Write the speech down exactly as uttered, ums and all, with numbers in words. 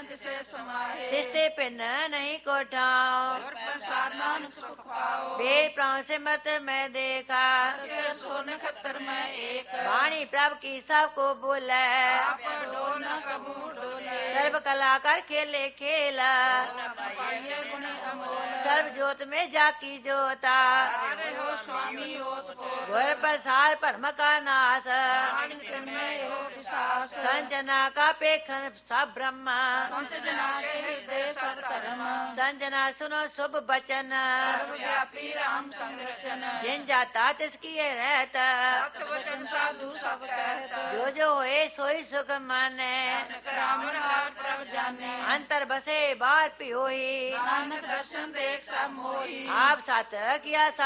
तिसे समाहे। तिसते पिन नहीं कोठाओ, और प्रसाद नानक सुख पाओ। वेद प्राण से मत मैं देखा, सस्य सो नक्षत्र में एक। वाणी प्रभु की सबको बोले, आप डो न कबू डोले। सर्व कलाकार खेले खेला, पाइये गुण अमोल। सर्व जोत में जाकी जोता, अरे हो स्वामी ओत को। घोर प्रसाद परम का नाश, में हो विश्वास। संजना का पेखन सब ब्रह्मा, संत जना के हृदय सब धर्म। संजना सुनो शुभ बचन, सर्वव्यापी राम संरचन। जिन जाता तिसकी ये रहता, सत्य वचन साधु सब कहता। जो जो होए सोई सुख माने, रावण हार प्रभ जाने। अंतर बसे बार पियोही, नानक दर्शन देख सब मोही। आप साथ किया